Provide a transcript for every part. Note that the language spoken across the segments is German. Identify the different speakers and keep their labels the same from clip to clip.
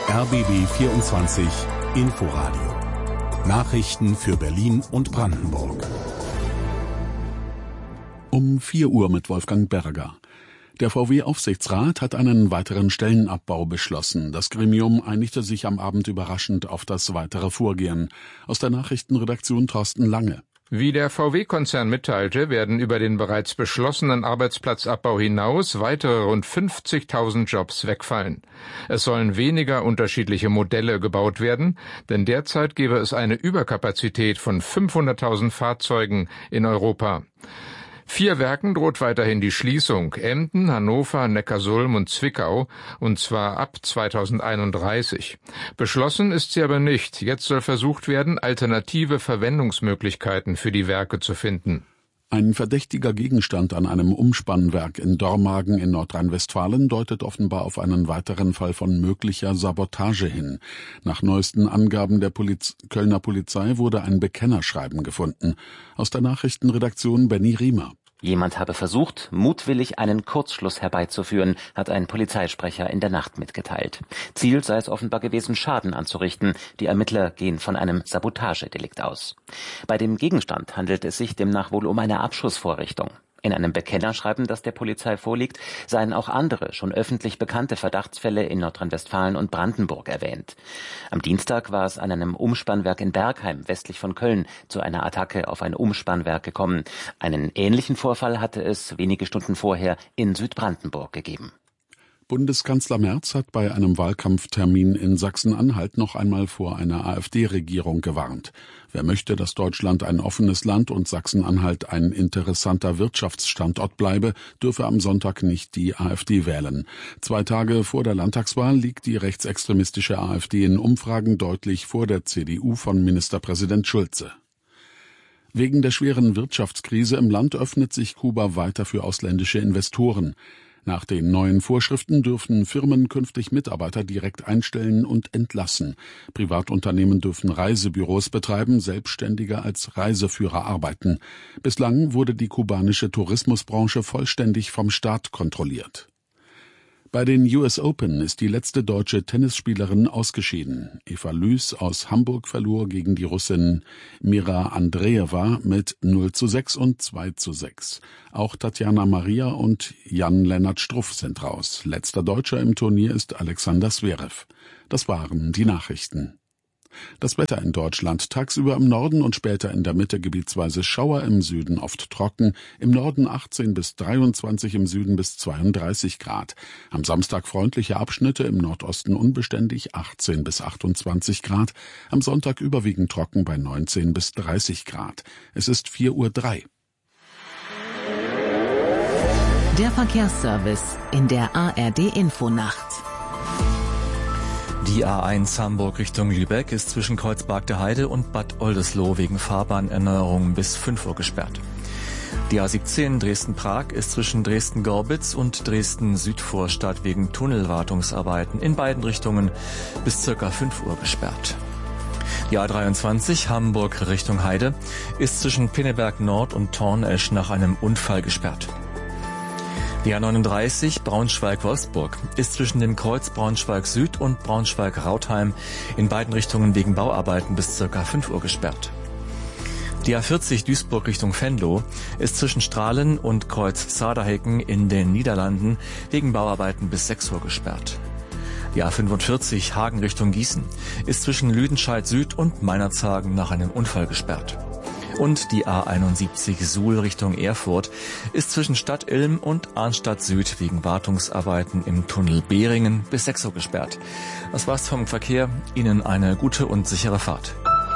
Speaker 1: RBB 24 Inforadio. Nachrichten für Berlin und Brandenburg. Um 4 Uhr mit Wolfgang Berger. Der VW-Aufsichtsrat hat einen weiteren Stellenabbau beschlossen. Das Gremium einigte sich am Abend überraschend auf das weitere Vorgehen. Aus der Nachrichtenredaktion Thorsten Lange.
Speaker 2: Wie der VW-Konzern mitteilte, werden über den bereits beschlossenen Arbeitsplatzabbau hinaus weitere rund 50.000 Jobs wegfallen. Es sollen weniger unterschiedliche Modelle gebaut werden, denn derzeit gäbe es eine Überkapazität von 500.000 Fahrzeugen in Europa. 4 Werken droht weiterhin die Schließung: Emden, Hannover, Neckarsulm und Zwickau, und zwar ab 2031. Beschlossen ist sie aber nicht. Jetzt soll versucht werden, alternative Verwendungsmöglichkeiten für die Werke zu finden.
Speaker 1: Ein verdächtiger Gegenstand an einem Umspannwerk in Dormagen in Nordrhein-Westfalen deutet offenbar auf einen weiteren Fall von möglicher Sabotage hin. Nach neuesten Angaben der Kölner Polizei wurde ein Bekennerschreiben gefunden. Aus der Nachrichtenredaktion Benny Riemer.
Speaker 3: Jemand habe versucht, mutwillig einen Kurzschluss herbeizuführen, hat ein Polizeisprecher in der Nacht mitgeteilt. Ziel sei es offenbar gewesen, Schaden anzurichten. Die Ermittler gehen von einem Sabotagedelikt aus. Bei dem Gegenstand handelt es sich demnach wohl um eine Abschussvorrichtung. In einem Bekennerschreiben, das der Polizei vorliegt, seien auch andere, schon öffentlich bekannte Verdachtsfälle in Nordrhein-Westfalen und Brandenburg erwähnt. Am Dienstag war es an einem Umspannwerk in Bergheim, westlich von Köln, zu einer Attacke auf ein Umspannwerk gekommen. Einen ähnlichen Vorfall hatte es wenige Stunden vorher in Südbrandenburg gegeben.
Speaker 1: Bundeskanzler Merz hat bei einem Wahlkampftermin in Sachsen-Anhalt noch einmal vor einer AfD-Regierung gewarnt. Wer möchte, dass Deutschland ein offenes Land und Sachsen-Anhalt ein interessanter Wirtschaftsstandort bleibe, dürfe am Sonntag nicht die AfD wählen. 2 Tage vor der Landtagswahl liegt die rechtsextremistische AfD in Umfragen deutlich vor der CDU von Ministerpräsident Schulze. Wegen der schweren Wirtschaftskrise im Land öffnet sich Kuba weiter für ausländische Investoren. Nach den neuen Vorschriften dürfen Firmen künftig Mitarbeiter direkt einstellen und entlassen. Privatunternehmen dürfen Reisebüros betreiben, Selbstständige als Reiseführer arbeiten. Bislang wurde die kubanische Tourismusbranche vollständig vom Staat kontrolliert. Bei den US Open ist die letzte deutsche Tennisspielerin ausgeschieden. Eva Lüß aus Hamburg verlor gegen die Russin Mira Andreeva mit 0:6 und 2:6. Auch Tatjana Maria und Jan-Lennart Struff sind raus. Letzter Deutscher im Turnier ist Alexander Zverev. Das waren die Nachrichten. Das Wetter in Deutschland: tagsüber im Norden und später in der Mitte gebietsweise Schauer, im Süden oft trocken, im Norden 18 bis 23, im Süden bis 32 Grad. Am Samstag freundliche Abschnitte, im Nordosten unbeständig 18 bis 28 Grad. Am Sonntag überwiegend trocken bei 19 bis 30 Grad. Es ist 4:03 Uhr.
Speaker 4: Der Verkehrsservice in der ARD-Infonacht.
Speaker 5: Die A1 Hamburg Richtung Lübeck ist zwischen Kreuzberg-der-Heide und Bad Oldesloe wegen Fahrbahnerneuerung bis 5 Uhr gesperrt. Die A17 Dresden-Prag ist zwischen Dresden-Gorbitz und Dresden-Südvorstadt wegen Tunnelwartungsarbeiten in beiden Richtungen bis ca. 5 Uhr gesperrt. Die A23 Hamburg Richtung Heide ist zwischen Pinneberg Nord und Tornesch nach einem Unfall gesperrt. Die A39 Braunschweig-Wolfsburg ist zwischen dem Kreuz Braunschweig-Süd und Braunschweig-Rautheim in beiden Richtungen wegen Bauarbeiten bis ca. 5 Uhr gesperrt. Die A40 Duisburg Richtung Venlo ist zwischen Strahlen und Kreuz Saarbrücken in den Niederlanden wegen Bauarbeiten bis 6 Uhr gesperrt. Die A45 Hagen Richtung Gießen ist zwischen Lüdenscheid Süd und Meinerzhagen nach einem Unfall gesperrt. Und die A71 Suhl Richtung Erfurt ist zwischen Stadt Ilm und Arnstadt Süd wegen Wartungsarbeiten im Tunnel Behringen bis 6 Uhr gesperrt. Das war's vom Verkehr. Ihnen eine gute und sichere Fahrt.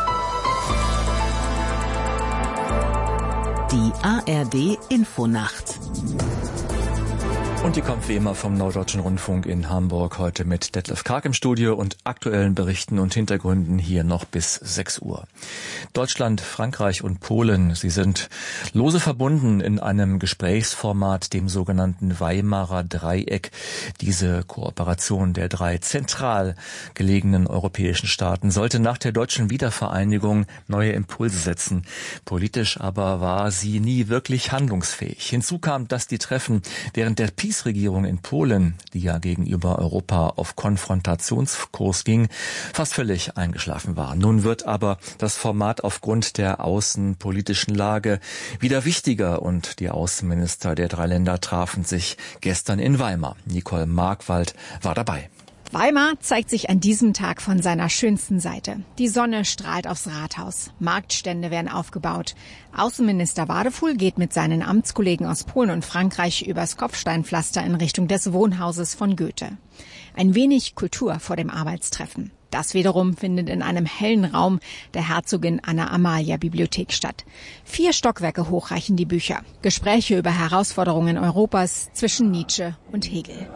Speaker 4: Die ARD Infonacht.
Speaker 5: Und die kommt wie immer vom Norddeutschen Rundfunk in Hamburg, heute mit Detlef Karg im Studio und aktuellen Berichten und Hintergründen hier noch bis 6 Uhr. Deutschland, Frankreich und Polen, sie sind lose verbunden in einem Gesprächsformat, dem sogenannten Weimarer Dreieck. Diese Kooperation der 3 zentral gelegenen europäischen Staaten sollte nach der deutschen Wiedervereinigung neue Impulse setzen. Politisch aber war sie nie wirklich handlungsfähig. Hinzu kam, dass die Treffen während der Peace PiS-Regierung in Polen, die ja gegenüber Europa auf Konfrontationskurs ging, fast völlig eingeschlafen war. Nun wird aber das Format aufgrund der außenpolitischen Lage wieder wichtiger und die Außenminister der 3 Länder trafen sich gestern in Weimar. Nicole Markwald war dabei.
Speaker 6: Weimar zeigt sich an diesem Tag von seiner schönsten Seite. Die Sonne strahlt aufs Rathaus. Marktstände werden aufgebaut. Außenminister Wadefuhl geht mit seinen Amtskollegen aus Polen und Frankreich übers Kopfsteinpflaster in Richtung des Wohnhauses von Goethe. Ein wenig Kultur vor dem Arbeitstreffen. Das wiederum findet in einem hellen Raum der Herzogin Anna Amalia Bibliothek statt. 4 Stockwerke hoch reichen die Bücher. Gespräche über Herausforderungen Europas zwischen Nietzsche und Hegel.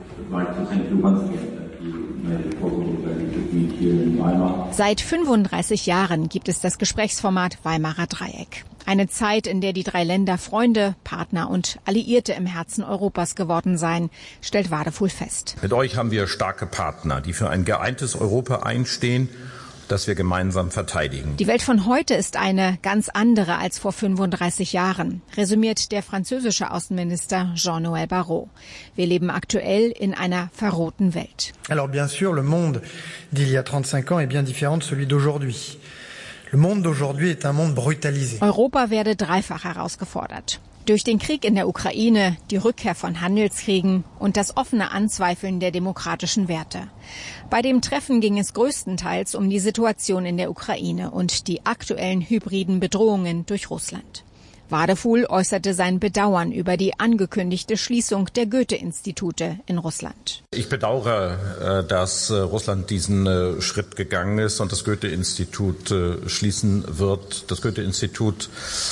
Speaker 6: Seit 35 Jahren gibt es das Gesprächsformat Weimarer Dreieck. Eine Zeit, in der die 3 Länder Freunde, Partner und Alliierte im Herzen Europas geworden seien, stellt Wadefuhl fest.
Speaker 7: Mit euch haben wir starke Partner, die für ein geeintes Europa einstehen, das wir gemeinsam verteidigen.
Speaker 6: Die Welt von heute ist eine ganz andere als vor 35 Jahren, resümiert der französische Außenminister Jean-Noël Barrot. Wir leben aktuell in einer verrohten Welt.
Speaker 8: Alors bien sûr, le monde d'il y a 35 ans est bien différent de celui d'aujourd'hui. Le monde d'aujourd'hui est un monde brutalisé.
Speaker 6: Europa werde dreifach herausgefordert. Durch den Krieg in der Ukraine, die Rückkehr von Handelskriegen und das offene Anzweifeln der demokratischen Werte. Bei dem Treffen ging es größtenteils um die Situation in der Ukraine und die aktuellen hybriden Bedrohungen durch Russland. Wadefuhl äußerte sein Bedauern über die angekündigte Schließung der Goethe-Institute in Russland.
Speaker 7: Ich bedauere, dass Russland diesen Schritt gegangen ist und das Goethe-Institut schließen wird. Das Goethe-Institut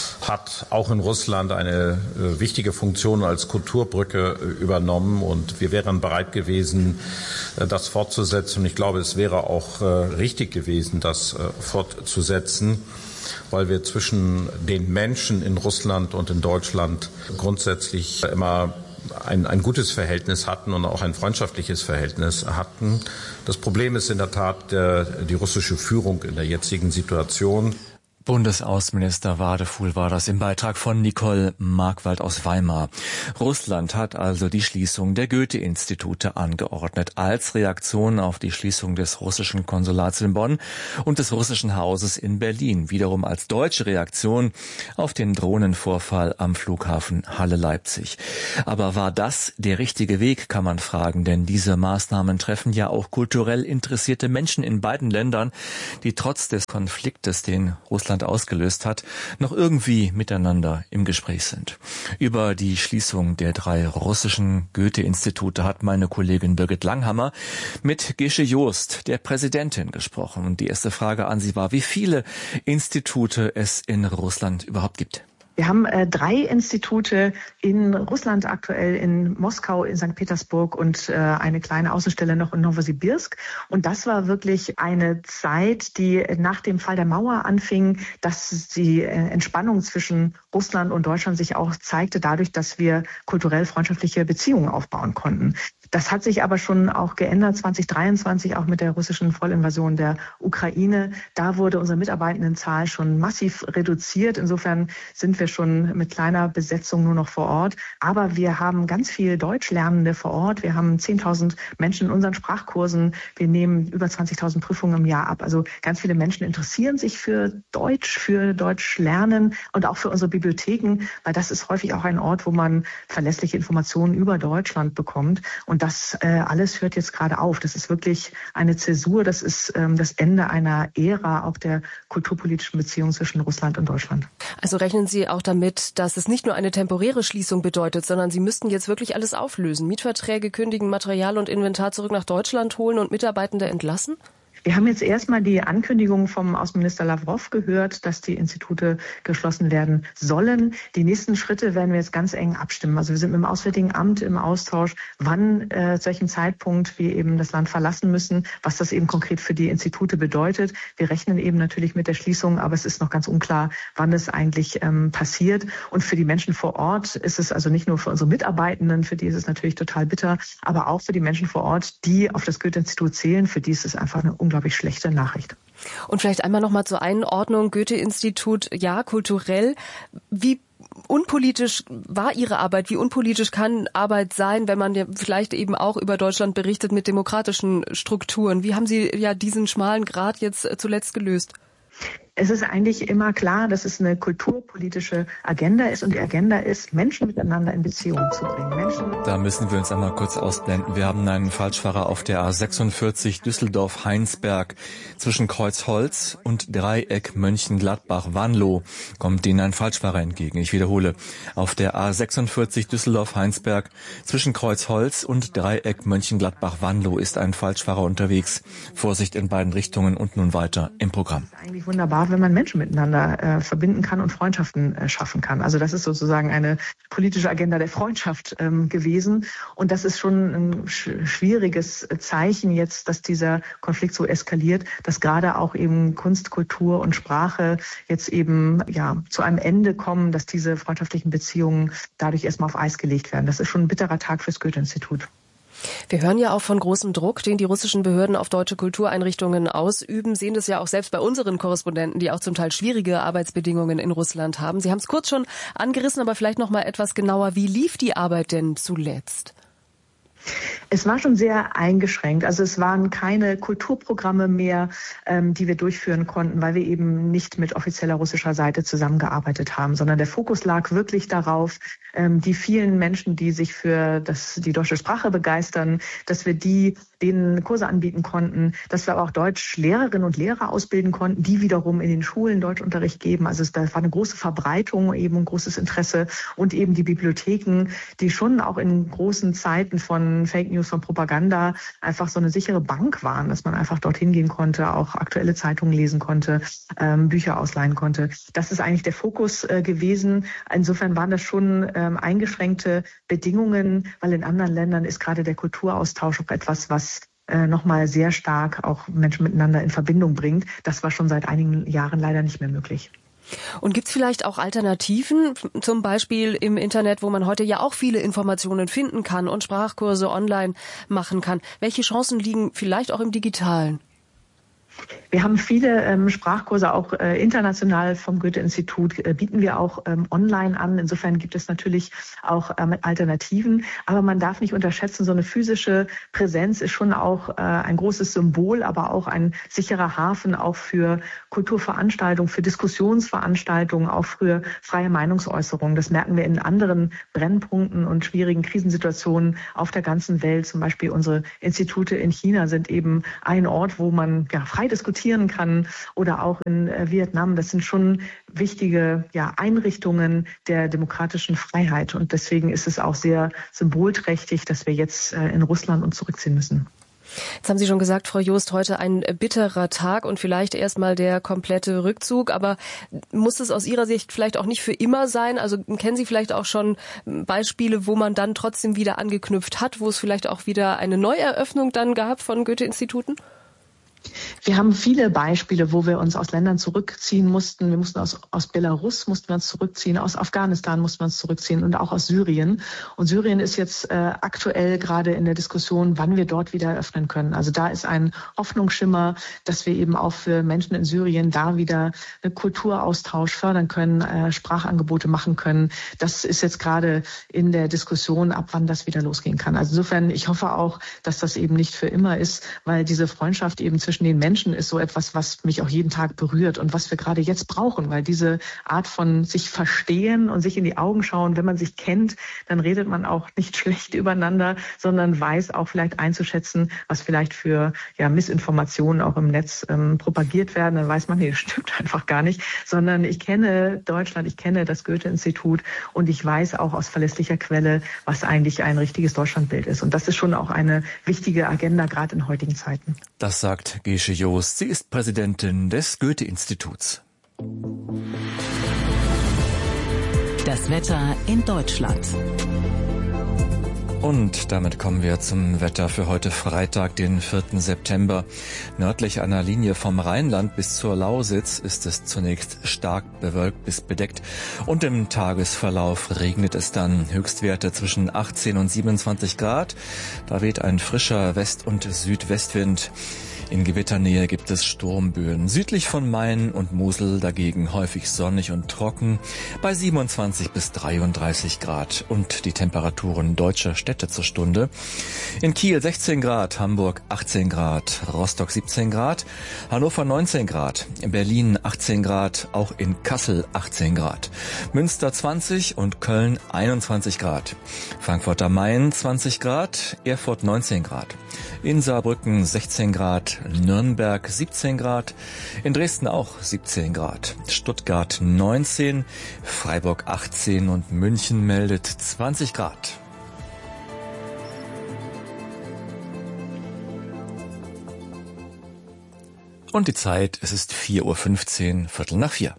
Speaker 7: hat auch in Russland eine wichtige Funktion als Kulturbrücke übernommen und wir wären bereit gewesen, das fortzusetzen. Und ich glaube, es wäre auch richtig gewesen, das fortzusetzen, weil wir zwischen den Menschen in Russland und in Deutschland grundsätzlich immer ein gutes Verhältnis hatten und auch ein freundschaftliches Verhältnis hatten. Das Problem ist in der Tat die russische Führung in der jetzigen Situation.
Speaker 5: Bundesaußenminister Wadefuhl war das im Beitrag von Nicole Markwald aus Weimar. Russland hat also die Schließung der Goethe-Institute angeordnet als Reaktion auf die Schließung des russischen Konsulats in Bonn und des russischen Hauses in Berlin. Wiederum als deutsche Reaktion auf den Drohnenvorfall am Flughafen Halle-Leipzig. Aber war das der richtige Weg, kann man fragen, denn diese Maßnahmen treffen ja auch kulturell interessierte Menschen in beiden Ländern, die trotz des Konfliktes, den Russland ausgelöst hat, noch irgendwie miteinander im Gespräch sind. Über die Schließung der 3 russischen Goethe-Institute hat meine Kollegin Birgit Langhammer mit Gesche Joost, der Präsidentin, gesprochen. Und die erste Frage an sie war, wie viele Institute es in Russland überhaupt gibt.
Speaker 9: Wir haben 3 Institute in Russland aktuell, in Moskau, in St. Petersburg und eine kleine Außenstelle noch in Nowosibirsk. Und das war wirklich eine Zeit, die nach dem Fall der Mauer anfing, dass die Entspannung zwischen Russland und Deutschland sich auch zeigte, dadurch, dass wir kulturell freundschaftliche Beziehungen aufbauen konnten. Das hat sich aber schon auch geändert 2023, auch mit der russischen Vollinvasion der Ukraine. Da wurde unsere Mitarbeitendenzahl schon massiv reduziert. Insofern sind wir schon mit kleiner Besetzung nur noch vor Ort. Aber wir haben ganz viele Deutschlernende vor Ort. Wir haben 10.000 Menschen in unseren Sprachkursen. Wir nehmen über 20.000 Prüfungen im Jahr ab. Also ganz viele Menschen interessieren sich für Deutsch lernen und auch für unsere Bibliotheken, weil das ist häufig auch ein Ort, wo man verlässliche Informationen über Deutschland bekommt. Und das alles hört jetzt gerade auf. Das ist wirklich eine Zäsur. Das ist das Ende einer Ära auch der kulturpolitischen Beziehungen zwischen Russland und Deutschland.
Speaker 10: Also rechnen Sie auch damit, dass es nicht nur eine temporäre Schließung bedeutet, sondern Sie müssten jetzt wirklich alles auflösen, Mietverträge kündigen, Material und Inventar zurück nach Deutschland holen und Mitarbeitende entlassen?
Speaker 9: Wir haben jetzt erstmal die Ankündigung vom Außenminister Lavrov gehört, dass die Institute geschlossen werden sollen. Die nächsten Schritte werden wir jetzt ganz eng abstimmen. Also wir sind mit dem Auswärtigen Amt im Austausch, wann, zu welchem Zeitpunkt wir eben das Land verlassen müssen, was das eben konkret für die Institute bedeutet. Wir rechnen eben natürlich mit der Schließung, aber es ist noch ganz unklar, wann es eigentlich passiert. Und für die Menschen vor Ort ist es also nicht nur für unsere Mitarbeitenden, für die ist es natürlich total bitter, aber auch für die Menschen vor Ort, die auf das Goethe-Institut zählen, für die ist es einfach eine unglaublich schlechte Nachricht.
Speaker 10: Und vielleicht einmal noch mal zur Einordnung. Goethe-Institut, ja, kulturell. Wie unpolitisch war Ihre Arbeit? Wie unpolitisch kann Arbeit sein, wenn man vielleicht eben auch über Deutschland berichtet mit demokratischen Strukturen? Wie haben Sie diesen schmalen Grat jetzt zuletzt gelöst?
Speaker 9: Es ist eigentlich immer klar, dass es eine kulturpolitische Agenda ist und die Agenda ist, Menschen miteinander in Beziehung zu bringen.
Speaker 5: Da müssen wir uns einmal kurz ausblenden. Wir haben einen Falschfahrer auf der A46 Düsseldorf-Heinsberg. Zwischen Kreuzholz und Dreieck Mönchengladbach-Wanlo kommt Ihnen ein Falschfahrer entgegen. Ich wiederhole, auf der A46 Düsseldorf-Heinsberg zwischen Kreuzholz und Dreieck Mönchengladbach-Wanlo ist ein Falschfahrer unterwegs. Vorsicht in beiden Richtungen und nun weiter im Programm.
Speaker 9: Das ist eigentlich wunderbar, wenn man Menschen miteinander verbinden kann und Freundschaften schaffen kann. Also das ist sozusagen eine politische Agenda der Freundschaft gewesen. Und das ist schon ein schwieriges Zeichen jetzt, dass dieser Konflikt so eskaliert, dass gerade auch eben Kunst, Kultur und Sprache jetzt eben zu einem Ende kommen, dass diese freundschaftlichen Beziehungen dadurch erstmal auf Eis gelegt werden. Das ist schon ein bitterer Tag fürs Goethe-Institut.
Speaker 10: Wir hören ja auch von großem Druck, den die russischen Behörden auf deutsche Kultureinrichtungen ausüben, sehen das ja auch selbst bei unseren Korrespondenten, die auch zum Teil schwierige Arbeitsbedingungen in Russland haben. Sie haben es kurz schon angerissen, aber vielleicht noch mal etwas genauer. Wie lief die Arbeit denn zuletzt?
Speaker 9: Es war schon sehr eingeschränkt. Also es waren keine Kulturprogramme mehr, die wir durchführen konnten, weil wir eben nicht mit offizieller russischer Seite zusammengearbeitet haben, sondern der Fokus lag wirklich darauf, die vielen Menschen, die sich für die deutsche Sprache begeistern, dass wir denen Kurse anbieten konnten, dass wir aber auch Deutschlehrerinnen und Lehrer ausbilden konnten, die wiederum in den Schulen Deutschunterricht geben. Also da war eine große Verbreitung, eben ein großes Interesse und eben die Bibliotheken, die schon auch in großen Zeiten von Fake News, von Propaganda einfach so eine sichere Bank waren, dass man einfach dorthin gehen konnte, auch aktuelle Zeitungen lesen konnte, Bücher ausleihen konnte. Das ist eigentlich der Fokus gewesen. Insofern waren das schon eingeschränkte Bedingungen, weil in anderen Ländern ist gerade der Kulturaustausch auch etwas, was nochmal sehr stark auch Menschen miteinander in Verbindung bringt. Das war schon seit einigen Jahren leider nicht mehr möglich.
Speaker 10: Und gibt's vielleicht auch Alternativen, zum Beispiel im Internet, wo man heute ja auch viele Informationen finden kann und Sprachkurse online machen kann? Welche Chancen liegen vielleicht auch im Digitalen?
Speaker 9: Wir haben viele Sprachkurse auch international vom Goethe-Institut, bieten wir auch online an. Insofern gibt es natürlich auch Alternativen. Aber man darf nicht unterschätzen, so eine physische Präsenz ist schon auch ein großes Symbol, aber auch ein sicherer Hafen auch für Kulturveranstaltungen, für Diskussionsveranstaltungen, auch für freie Meinungsäußerung. Das merken wir in anderen Brennpunkten und schwierigen Krisensituationen auf der ganzen Welt. Zum Beispiel unsere Institute in China sind eben ein Ort, wo man frei diskutieren kann, oder auch in Vietnam. Das sind schon wichtige Einrichtungen der demokratischen Freiheit. Und deswegen ist es auch sehr symbolträchtig, dass wir jetzt in Russland uns zurückziehen müssen.
Speaker 10: Jetzt haben Sie schon gesagt, Frau Joost, heute ein bitterer Tag und vielleicht erstmal der komplette Rückzug. Aber muss es aus Ihrer Sicht vielleicht auch nicht für immer sein? Also kennen Sie vielleicht auch schon Beispiele, wo man dann trotzdem wieder angeknüpft hat, wo es vielleicht auch wieder eine Neueröffnung dann gab von Goethe-Instituten?
Speaker 9: Wir haben viele Beispiele, wo wir uns aus Ländern zurückziehen mussten. Wir mussten aus Belarus mussten wir uns zurückziehen, aus Afghanistan mussten wir uns zurückziehen und auch aus Syrien. Und Syrien ist jetzt aktuell gerade in der Diskussion, wann wir dort wieder öffnen können. Also da ist ein Hoffnungsschimmer, dass wir eben auch für Menschen in Syrien da wieder einen Kulturaustausch fördern können, Sprachangebote machen können. Das ist jetzt gerade in der Diskussion, ab wann das wieder losgehen kann. Also insofern, ich hoffe auch, dass das eben nicht für immer ist, weil diese Freundschaft eben zwischen den Menschen ist so etwas, was mich auch jeden Tag berührt und was wir gerade jetzt brauchen, weil diese Art von sich verstehen und sich in die Augen schauen, wenn man sich kennt, dann redet man auch nicht schlecht übereinander, sondern weiß auch vielleicht einzuschätzen, was vielleicht für Missinformationen auch im Netz propagiert werden. Dann weiß man, nee, das stimmt einfach gar nicht, sondern ich kenne Deutschland, ich kenne das Goethe-Institut und ich weiß auch aus verlässlicher Quelle, was eigentlich ein richtiges Deutschlandbild ist. Und das ist schon auch eine wichtige Agenda, gerade in heutigen Zeiten.
Speaker 5: Das sagt Gesche Joost. Sie ist Präsidentin des Goethe-Instituts.
Speaker 4: Das Wetter in Deutschland.
Speaker 5: Und damit kommen wir zum Wetter für heute Freitag, den 4. September. Nördlich einer Linie vom Rheinland bis zur Lausitz ist es zunächst stark bewölkt bis bedeckt und im Tagesverlauf regnet es dann. Höchstwerte zwischen 18 und 27 Grad. Da weht ein frischer West- und Südwestwind. In Gewitternähe gibt es Sturmböen. Südlich von Main und Mosel dagegen häufig sonnig und trocken bei 27 bis 33 Grad. Und die Temperaturen deutscher Städte zur Stunde. In Kiel 16 Grad, Hamburg 18 Grad, Rostock 17 Grad, Hannover 19 Grad, in Berlin 18 Grad, auch in Kassel 18 Grad, Münster 20 und Köln 21 Grad, Frankfurt am Main 20 Grad, Erfurt 19 Grad, in Saarbrücken 16 Grad, Nürnberg 17 Grad, in Dresden auch 17 Grad, Stuttgart 19, Freiburg 18 und München meldet 20 Grad. Und die Zeit, es ist 4:15 Uhr, 4:15.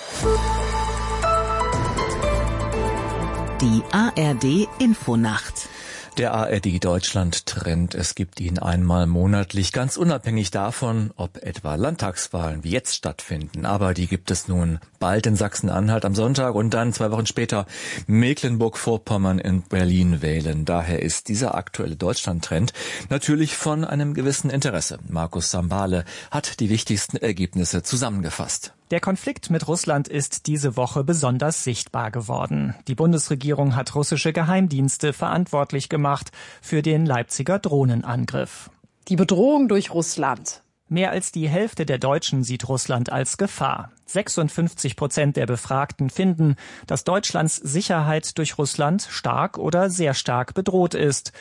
Speaker 4: Die ARD Infonacht.
Speaker 5: Der ARD-Deutschland-Trend, es gibt ihn einmal monatlich, ganz unabhängig davon, ob etwa Landtagswahlen wie jetzt stattfinden. Aber die gibt es nun bald in Sachsen-Anhalt am Sonntag und dann 2 Wochen später Mecklenburg-Vorpommern in Berlin wählen. Daher ist dieser aktuelle Deutschland-Trend natürlich von einem gewissen Interesse. Markus Sambale hat die wichtigsten Ergebnisse zusammengefasst.
Speaker 11: Der Konflikt mit Russland ist diese Woche besonders sichtbar geworden. Die Bundesregierung hat russische Geheimdienste verantwortlich gemacht für den Leipziger Drohnenangriff.
Speaker 12: Die Bedrohung durch Russland.
Speaker 11: Mehr als die Hälfte der Deutschen sieht Russland als Gefahr. 56% der Befragten finden, dass Deutschlands Sicherheit durch Russland stark oder sehr stark bedroht ist.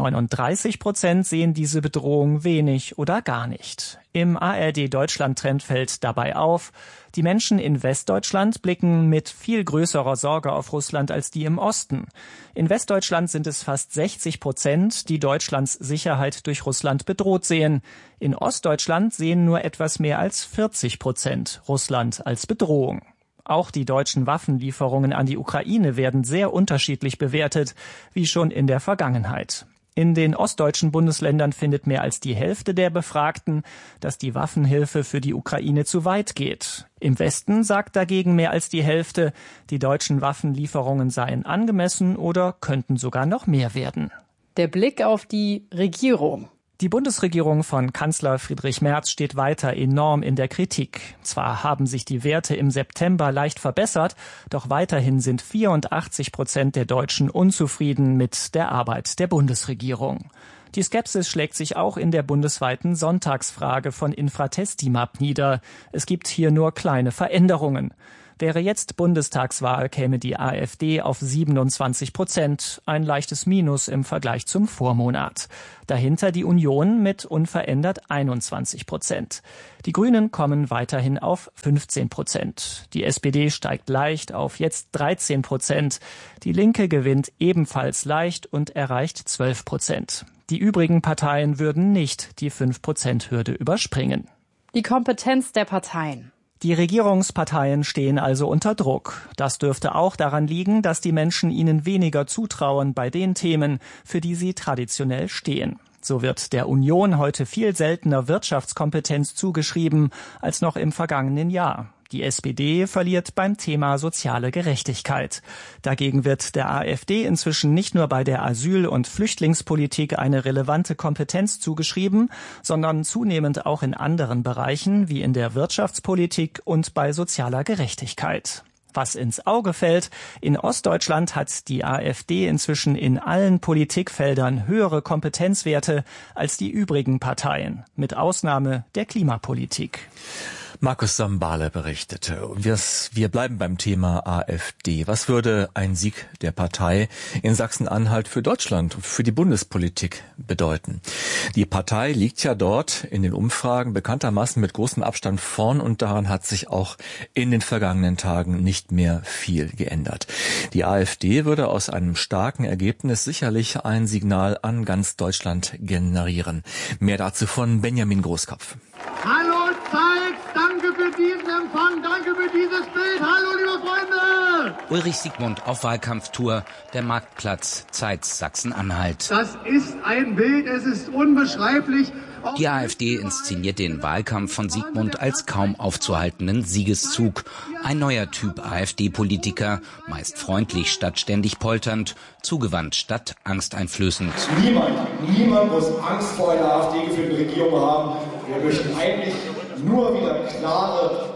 Speaker 11: 39% sehen diese Bedrohung wenig oder gar nicht. Im ARD-Deutschland-Trend fällt dabei auf, die Menschen in Westdeutschland blicken mit viel größerer Sorge auf Russland als die im Osten. In Westdeutschland sind es fast 60%, die Deutschlands Sicherheit durch Russland bedroht sehen. In Ostdeutschland sehen nur etwas mehr als 40% Russland als Bedrohung. Auch die deutschen Waffenlieferungen an die Ukraine werden sehr unterschiedlich bewertet, wie schon in der Vergangenheit. In den ostdeutschen Bundesländern findet mehr als die Hälfte der Befragten, dass die Waffenhilfe für die Ukraine zu weit geht. Im Westen sagt dagegen mehr als die Hälfte, die deutschen Waffenlieferungen seien angemessen oder könnten sogar noch mehr werden.
Speaker 12: Der Blick auf die Regierung.
Speaker 11: Die Bundesregierung von Kanzler Friedrich Merz steht weiter enorm in der Kritik. Zwar haben sich die Werte im September leicht verbessert, doch weiterhin sind 84% der Deutschen unzufrieden mit der Arbeit der Bundesregierung. Die Skepsis schlägt sich auch in der bundesweiten Sonntagsfrage von Infratestimab nieder. Es gibt hier nur kleine Veränderungen. Wäre jetzt Bundestagswahl, käme die AfD auf 27%, ein leichtes Minus im Vergleich zum Vormonat. Dahinter die Union mit unverändert 21%. Die Grünen kommen weiterhin auf 15%. Die SPD steigt leicht auf jetzt 13%. Die Linke gewinnt ebenfalls leicht und erreicht 12%. Die übrigen Parteien würden nicht die 5%-Hürde überspringen.
Speaker 12: Die Kompetenz der Parteien.
Speaker 11: Die Regierungsparteien stehen also unter Druck. Das dürfte auch daran liegen, dass die Menschen ihnen weniger zutrauen bei den Themen, für die sie traditionell stehen. So wird der Union heute viel seltener Wirtschaftskompetenz zugeschrieben als noch im vergangenen Jahr. Die SPD verliert beim Thema soziale Gerechtigkeit. Dagegen wird der AfD inzwischen nicht nur bei der Asyl- und Flüchtlingspolitik eine relevante Kompetenz zugeschrieben, sondern zunehmend auch in anderen Bereichen wie in der Wirtschaftspolitik und bei sozialer Gerechtigkeit. Was ins Auge fällt, in Ostdeutschland hat die AfD inzwischen in allen Politikfeldern höhere Kompetenzwerte als die übrigen Parteien, mit Ausnahme der Klimapolitik.
Speaker 5: Markus Sambale berichtete. Wir bleiben beim Thema AfD. Was würde ein Sieg der Partei in Sachsen-Anhalt für Deutschland und für die Bundespolitik bedeuten? Die Partei liegt ja dort in den Umfragen bekanntermaßen mit großem Abstand vorn und daran hat sich auch in den vergangenen Tagen nicht mehr viel geändert. Die AfD würde aus einem starken Ergebnis sicherlich ein Signal an ganz Deutschland generieren. Mehr dazu von Benjamin Großkopf.
Speaker 13: Hallo Zeit, danke für diesen Empfang, danke für dieses Bild. Hallo liebe Freunde!
Speaker 14: Ulrich Siegmund auf Wahlkampftour, der Marktplatz Zeitz Sachsen-Anhalt.
Speaker 13: Das ist ein Bild, es ist unbeschreiblich.
Speaker 14: Die AfD inszeniert den Wahlkampf von Siegmund als kaum aufzuhaltenden Siegeszug. Ein neuer Typ AfD-Politiker, meist freundlich statt ständig polternd, zugewandt statt angsteinflößend.
Speaker 15: Niemand muss Angst vor einer AfD-geführten Regierung haben. Wir möchten eigentlich nur wieder klare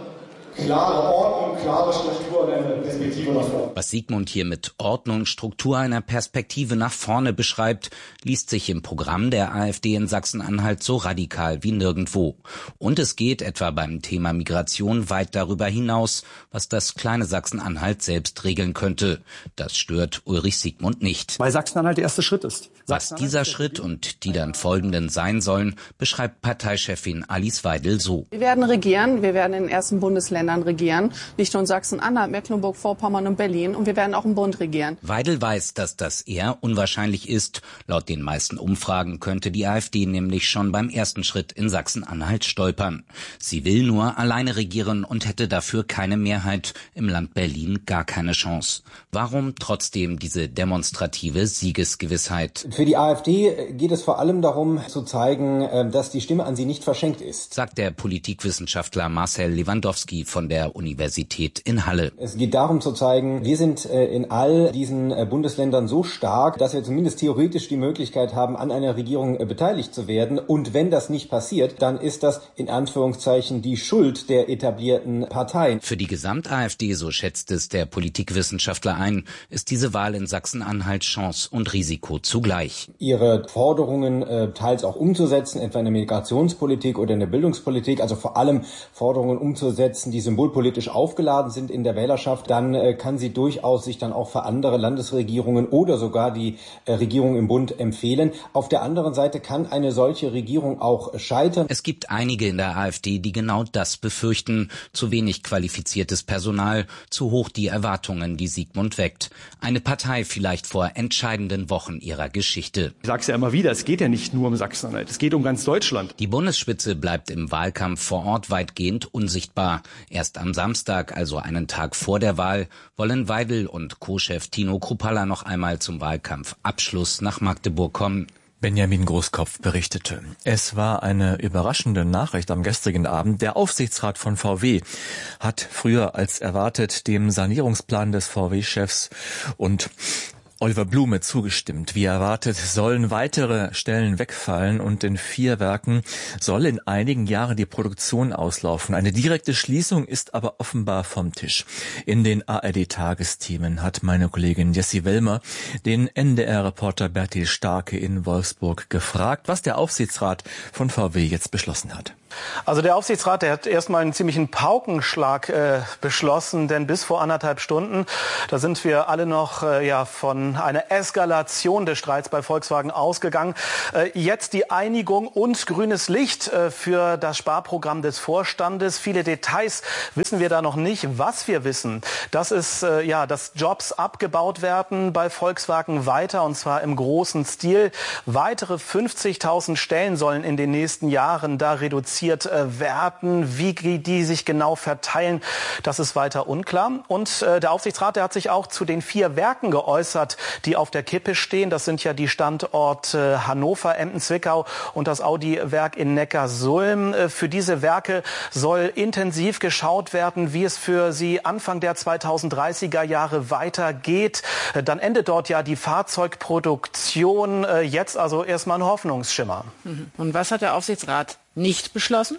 Speaker 15: Ordnung, klare Struktur und eine Perspektive nach vorne.
Speaker 14: Was Sigmund hier mit Ordnung, Struktur, einer Perspektive nach vorne beschreibt, liest sich im Programm der AfD in Sachsen-Anhalt so radikal wie nirgendwo. Und es geht etwa beim Thema Migration weit darüber hinaus, was das kleine Sachsen-Anhalt selbst regeln könnte. Das stört Ulrich Sigmund nicht.
Speaker 16: Weil Sachsen-Anhalt der erste Schritt ist.
Speaker 14: Was dieser Schritt und die dann folgenden sein sollen, beschreibt Parteichefin Alice Weidel so.
Speaker 17: Wir werden regieren, wir werden in den ersten Bundesländern regieren, nicht nur in Sachsen-Anhalt, Mecklenburg-Vorpommern und Berlin, und wir werden auch im Bund regieren.
Speaker 14: Weidel weiß, dass das eher unwahrscheinlich ist. Laut den meisten Umfragen könnte die AfD nämlich schon beim ersten Schritt in Sachsen-Anhalt stolpern. Sie will nur alleine regieren und hätte dafür keine Mehrheit, im Land Berlin gar keine Chance. Warum trotzdem diese demonstrative Siegesgewissheit?
Speaker 18: Für die AfD geht es vor allem darum zu zeigen, dass die Stimme an sie nicht verschenkt ist,
Speaker 14: sagt der Politikwissenschaftler Marcel Lewandowski von der Universität in Halle.
Speaker 18: Es geht darum zu zeigen, wir sind in all diesen Bundesländern so stark, dass wir zumindest theoretisch die Möglichkeit haben, an einer Regierung beteiligt zu werden. Und wenn das nicht passiert, dann ist das in Anführungszeichen die Schuld der etablierten Parteien.
Speaker 14: Für die Gesamt-AfD, so schätzt es der Politikwissenschaftler ein, ist diese Wahl in Sachsen-Anhalt Chance und Risiko zugleich.
Speaker 18: Ihre Forderungen teils auch umzusetzen, etwa in der Migrationspolitik oder in der Bildungspolitik, also vor allem Forderungen umzusetzen, die symbolpolitisch aufgeladen sind in der Wählerschaft, dann kann sie durchaus sich dann auch für andere Landesregierungen oder sogar die Regierung im Bund empfehlen. Auf der anderen Seite kann eine solche Regierung auch scheitern.
Speaker 14: Es gibt einige in der AfD, die genau das befürchten. Zu wenig qualifiziertes Personal, zu hoch die Erwartungen, die Sigmund weckt. Eine Partei vielleicht vor entscheidenden Wochen ihrer Geschichte.
Speaker 16: Ich sage es ja immer wieder, es geht ja nicht nur um Sachsen-Anhalt, es geht um ganz Deutschland.
Speaker 14: Die Bundesspitze bleibt im Wahlkampf vor Ort weitgehend unsichtbar. Erst am Samstag, also einen Tag vor der Wahl, wollen Weidel und Co-Chef Tino Kruppalla noch einmal zum Wahlkampfabschluss nach Magdeburg kommen.
Speaker 5: Benjamin Großkopf berichtete. Es war eine überraschende Nachricht am gestrigen Abend. Der Aufsichtsrat von VW hat früher als erwartet dem Sanierungsplan des VW-Chefs und Oliver Blume zugestimmt. Wie erwartet sollen weitere Stellen wegfallen und in 4 Werken soll in einigen Jahren die Produktion auslaufen. Eine direkte Schließung ist aber offenbar vom Tisch. In den ARD-Tagesthemen hat meine Kollegin Jessie Wellmer den NDR-Reporter Bertil Starke in Wolfsburg gefragt, was der Aufsichtsrat von VW jetzt beschlossen hat.
Speaker 19: Also der Aufsichtsrat, der hat erstmal einen ziemlichen Paukenschlag beschlossen, denn bis vor 1,5 Stunden, da sind wir alle noch von einer Eskalation des Streits bei Volkswagen ausgegangen. Jetzt die Einigung und grünes Licht für das Sparprogramm des Vorstandes. Viele Details wissen wir da noch nicht. Was wir wissen, das ist dass Jobs abgebaut werden bei Volkswagen weiter, und zwar im großen Stil. Weitere 50.000 Stellen sollen in den nächsten Jahren da reduziert werden. Wie die sich genau verteilen, das ist weiter unklar. Und der Aufsichtsrat, der hat sich auch zu den 4 Werken geäußert, die auf der Kippe stehen. Das sind ja die Standorte Hannover, Emden, Zwickau und das Audi-Werk in Neckarsulm. Für diese Werke soll intensiv geschaut werden, wie es für sie Anfang der 2030er Jahre weitergeht. Dann endet dort ja die Fahrzeugproduktion. Jetzt also erstmal ein Hoffnungsschimmer.
Speaker 12: Und was hat der Aufsichtsrat nicht beschlossen?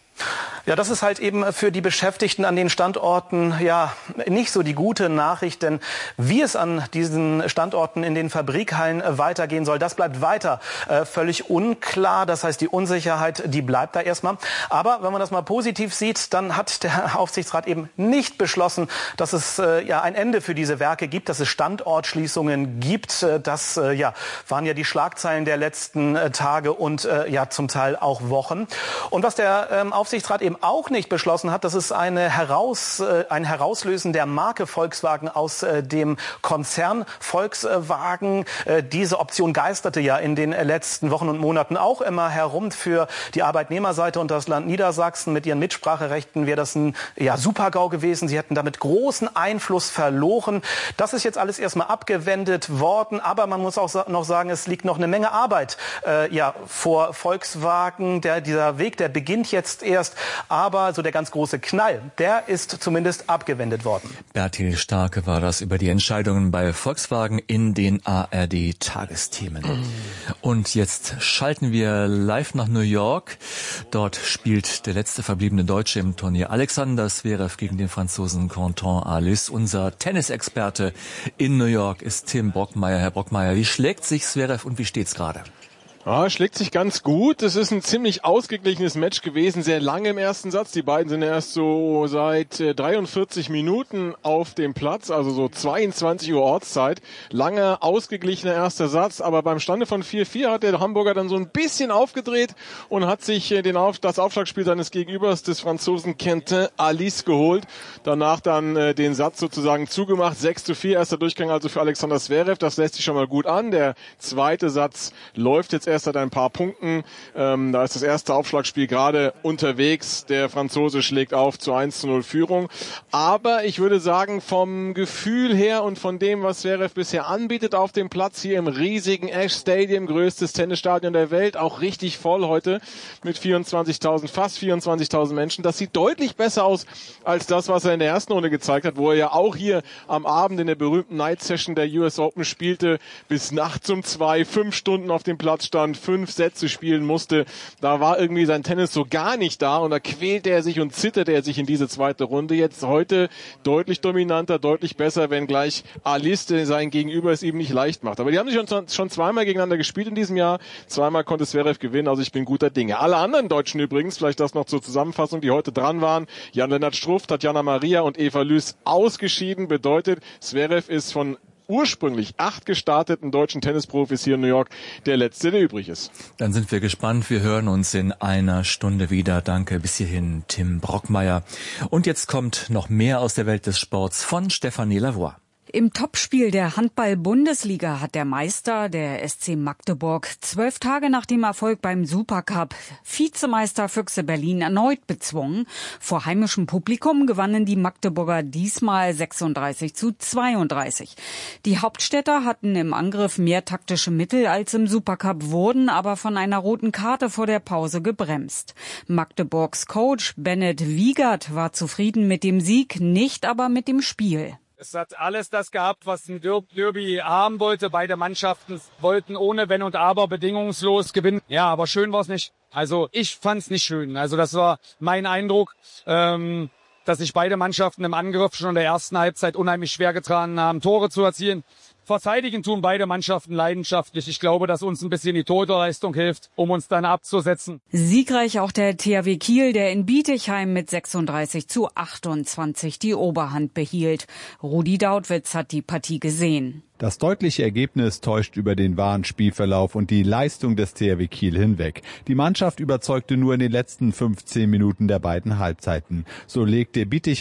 Speaker 19: Ja, das ist halt eben für die Beschäftigten an den Standorten nicht so die gute Nachricht, denn wie es an diesen Standorten in den Fabrikhallen weitergehen soll, das bleibt weiter völlig unklar. Das heißt, die Unsicherheit, die bleibt da erstmal. Aber wenn man das mal positiv sieht, dann hat der Aufsichtsrat eben nicht beschlossen, dass es ein Ende für diese Werke gibt, dass es Standortschließungen gibt. Das waren ja die Schlagzeilen der letzten Tage und zum Teil auch Wochen. Und was der Aufsichtsrat eben auch nicht beschlossen hat, das ist ein Herauslösen der Marke Volkswagen aus dem Konzern Volkswagen. Diese Option geisterte ja in den letzten Wochen und Monaten auch immer herum. Für die Arbeitnehmerseite und das Land Niedersachsen mit ihren Mitspracherechten wäre das ein Super-GAU gewesen. Sie hätten damit großen Einfluss verloren. Das ist jetzt alles erstmal abgewendet worden, aber man muss auch noch sagen, es liegt noch eine Menge Arbeit vor Volkswagen. Dieser Weg, der beginnt jetzt erst, aber so der ganz große Knall, der ist zumindest abgewendet worden.
Speaker 5: Bertil Starke war das über die Entscheidungen bei Volkswagen in den ARD-Tagesthemen. Und jetzt schalten wir live nach New York Dort spielt der letzte verbliebene Deutsche im Turnier Alexander Zverev gegen den Franzosen Quentin Halys. Unser Tennisexperte in New York ist Tim Brockmeier. Herr Brockmeier, wie schlägt sich Zverev und wie steht's gerade?
Speaker 20: Ja, schlägt sich ganz gut. Es ist ein ziemlich ausgeglichenes Match gewesen, sehr lange im ersten Satz. Die beiden sind erst so seit 43 Minuten auf dem Platz, also so 22 Uhr Ortszeit. Langer, ausgeglichener erster Satz, aber beim Stande von 4-4 hat der Hamburger dann so ein bisschen aufgedreht und hat sich das Aufschlagspiel seines Gegenübers, des Franzosen Quentin Halys, geholt. Danach dann den Satz sozusagen zugemacht. 6-4, erster Durchgang also für Alexander Zverev. Das lässt sich schon mal gut an. Der zweite Satz läuft jetzt erst seit ein paar Punkten. Da ist das erste Aufschlagspiel gerade unterwegs. Der Franzose schlägt auf zu 1-0 Führung. Aber ich würde sagen, vom Gefühl her und von dem, was Zverev bisher anbietet auf dem Platz hier im riesigen Ash Stadium, größtes Tennisstadion der Welt, auch richtig voll heute mit fast 24.000 Menschen. Das sieht deutlich besser aus als das, was er in der ersten Runde gezeigt hat, wo er ja auch hier am Abend in der berühmten Night Session der US Open spielte, bis nachts um 2, 5 Stunden auf dem Platz stand, 5 Sätze spielen musste. Da war irgendwie sein Tennis so gar nicht da und da quälte er sich und zitterte er sich in diese zweite Runde. Jetzt heute deutlich dominanter, deutlich besser, wenngleich Halys sein Gegenüber es ihm nicht leicht macht. Aber die haben sich schon zweimal gegeneinander gespielt in diesem Jahr. Zweimal konnte Zverev gewinnen, also ich bin guter Dinge. Alle anderen Deutschen übrigens, vielleicht das noch zur Zusammenfassung, die heute dran waren: Jan-Lennart Struff, Tatjana Maria und Eva Lys ausgeschieden. Bedeutet, Zverev ist von ursprünglich 8 gestarteten deutschen Tennisprofis hier in New York der letzte, der übrig ist.
Speaker 5: Dann sind wir gespannt. Wir hören uns in einer Stunde wieder. Danke bis hierhin, Tim Brockmeier. Und jetzt kommt noch mehr aus der Welt des Sports von Stefanie Lavoie.
Speaker 21: Im Topspiel der Handball-Bundesliga hat der Meister, der SC Magdeburg, 12 Tage nach dem Erfolg beim Supercup Vizemeister Füchse Berlin erneut bezwungen. Vor heimischem Publikum gewannen die Magdeburger diesmal 36-32. Die Hauptstädter hatten im Angriff mehr taktische Mittel als im Supercup, wurden aber von einer roten Karte vor der Pause gebremst. Magdeburgs Coach Bennett Wiegert war zufrieden mit dem Sieg, nicht aber mit dem Spiel.
Speaker 22: Es hat alles das gehabt, was ein Derby haben wollte. Beide Mannschaften wollten ohne Wenn und Aber bedingungslos gewinnen. Ja, aber schön war es nicht. Also ich fand es nicht schön. Also das war mein Eindruck, dass sich beide Mannschaften im Angriff schon in der ersten Halbzeit unheimlich schwer getan haben, Tore zu erzielen. Verteidigen tun beide Mannschaften leidenschaftlich. Ich glaube, dass uns ein bisschen die Torhüterleistung hilft, um uns dann abzusetzen.
Speaker 21: Siegreich auch der THW Kiel, der in Bietigheim mit 36-28 die Oberhand behielt. Rudi Dautwitz hat die Partie gesehen.
Speaker 23: Das deutliche Ergebnis täuscht über den wahren Spielverlauf und die Leistung des THW Kiel hinweg. Die Mannschaft überzeugte nur in den letzten 15 Minuten der beiden Halbzeiten. So legte Bietigheim